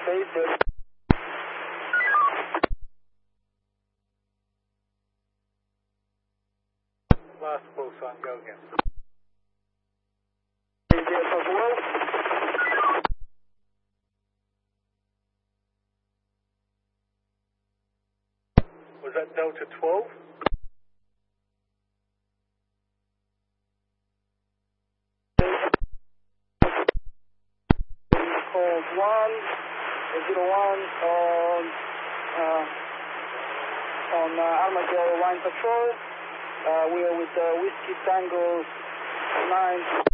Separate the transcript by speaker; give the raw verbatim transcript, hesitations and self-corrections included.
Speaker 1: Base there.
Speaker 2: Last full sun, go again.
Speaker 1: Base there as well.
Speaker 2: Was that Delta twelve?
Speaker 1: Called one, zero one on, uh, on uh, Armadillo line patrol. Uh, we are with uh, Whiskey Tango nine.